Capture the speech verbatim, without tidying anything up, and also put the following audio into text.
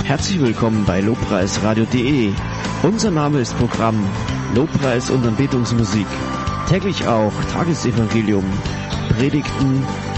Herzlich willkommen bei lobpreisradio punkt de. Unser Name ist Programm Lobpreis und Anbetungsmusik. Täglich auch Tagesevangelium, Predigten,